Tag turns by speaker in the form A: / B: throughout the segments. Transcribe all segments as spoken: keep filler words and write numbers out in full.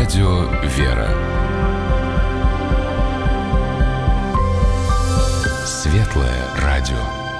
A: Радио «Вера». Светлое радио.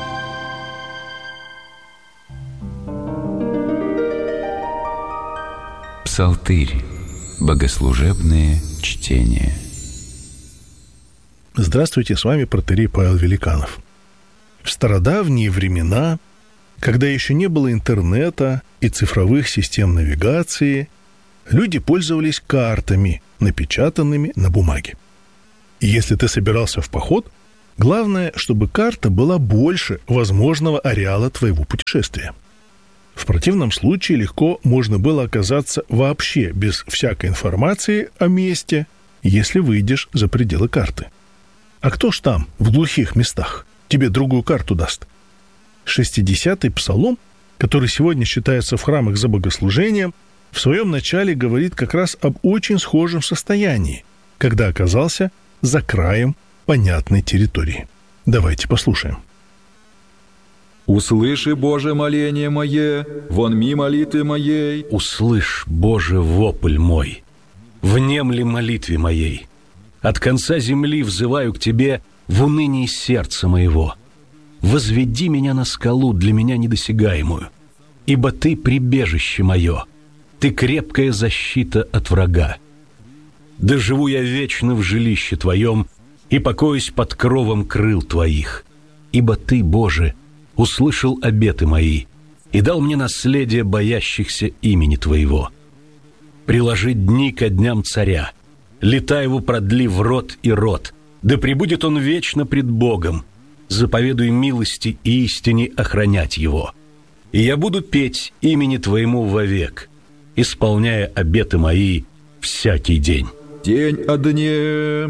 A: Псалтырь. Богослужебные чтения.
B: Здравствуйте, с вами протоиерей Павел Великанов. В стародавние времена, когда еще не было интернета и цифровых систем навигации, люди пользовались картами, напечатанными на бумаге. И если ты собирался в поход, главное, чтобы карта была больше возможного ареала твоего путешествия. В противном случае легко можно было оказаться вообще без всякой информации о месте, если выйдешь за пределы карты. А кто ж там, в глухих местах, тебе другую карту даст? шестидесятый псалом, который сегодня считается в храмах за богослужением, в своем начале говорит как раз об очень схожем состоянии, когда оказался за краем понятной территории. Давайте послушаем.
C: «Услыши, Боже, моление мое, вонми молитвы моей».
D: «Услышь, Боже, вопль мой, внемли молитве моей. От конца земли взываю к Тебе в унынии сердца моего. Возведи меня на скалу, для меня недосягаемую, ибо Ты прибежище мое, Ты крепкая защита от врага. Да живу я вечно в жилище Твоем и покоюсь под кровом крыл Твоих, ибо Ты, Боже, услышал обеты мои и дал мне наследие боящихся имени Твоего. Приложи дни ко дням царя, лета его продли в род и род, да пребудет он вечно пред Богом, заповедуй милости и истине охранять его. И я буду петь имени Твоему вовек, исполняя обеты мои всякий день».
C: День о дне.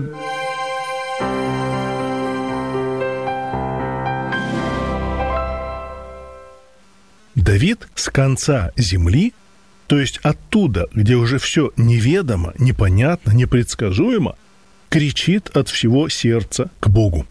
B: Давид с конца земли, то есть оттуда, где уже все неведомо, непонятно, непредсказуемо, кричит от всего сердца к Богу.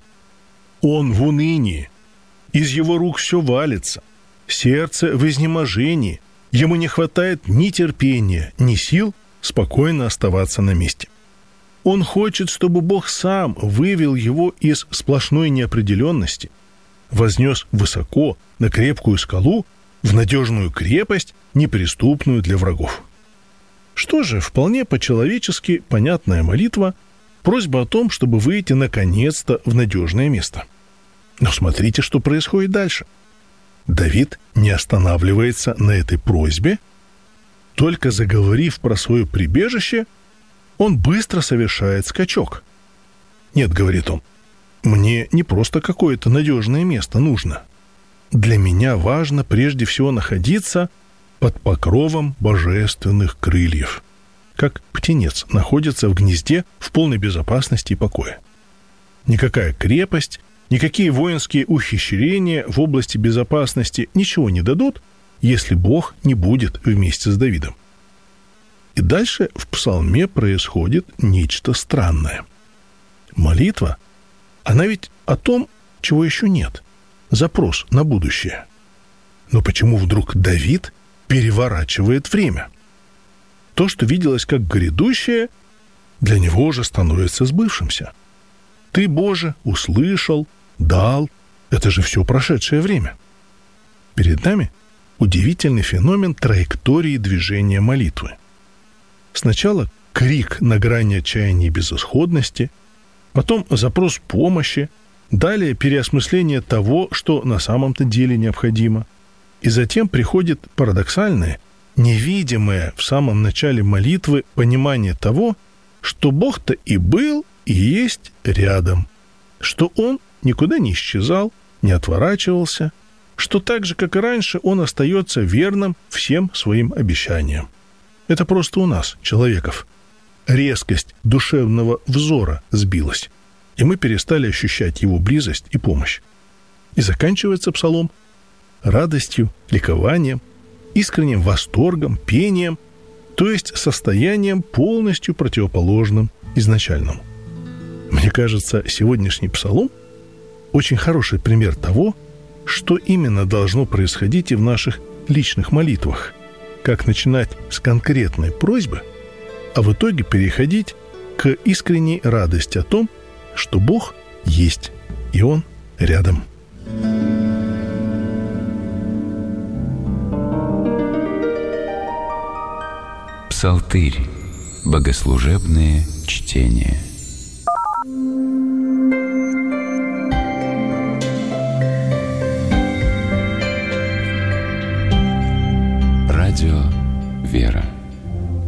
B: Он в унынии, из его рук все валится, сердце в изнеможении, ему не хватает ни терпения, ни сил спокойно оставаться на месте. Он хочет, чтобы Бог сам вывел его из сплошной неопределенности, вознес высоко на крепкую скалу, в надежную крепость, неприступную для врагов. Что же, вполне по-человечески понятная молитва, просьба о том, чтобы выйти наконец-то в надежное место. Но смотрите, что происходит дальше. Давид не останавливается на этой просьбе, только заговорив про свое прибежище, он быстро совершает скачок. «Нет, — говорит он, — мне не просто какое-то надежное место нужно. Для меня важно прежде всего находиться под покровом божественных крыльев, как птенец находится в гнезде в полной безопасности и покое. Никакая крепость, никакие воинские ухищрения в области безопасности ничего не дадут, если Бог не будет вместе с Давидом». И дальше в псалме происходит нечто странное. Молитва, она ведь о том, чего еще нет. Запрос на будущее. Но почему вдруг Давид переворачивает время? То, что виделось как грядущее, для него уже становится сбывшимся. Ты, Боже, услышал, дал. Это же все прошедшее время. Перед нами удивительный феномен траектории движения молитвы. Сначала крик на грани отчаяния и безысходности, потом запрос помощи, далее переосмысление того, что на самом-то деле необходимо. И затем приходит парадоксальное, невидимое в самом начале молитвы понимание того, что Бог-то и был, и есть рядом, что Он никуда не исчезал, не отворачивался, что так же, как и раньше, Он остается верным всем своим обещаниям. Это просто у нас, человеков, резкость душевного взора сбилась, и мы перестали ощущать Его близость и помощь. И заканчивается псалом радостью, ликованием, искренним восторгом, пением, то есть состоянием полностью противоположным изначальному. Мне кажется, сегодняшний псалом очень хороший пример того, что именно должно происходить и в наших личных молитвах. Как начинать с конкретной просьбы, а в итоге переходить к искренней радости о том, что Бог есть, и Он рядом.
A: Псалтырь. Богослужебные чтения.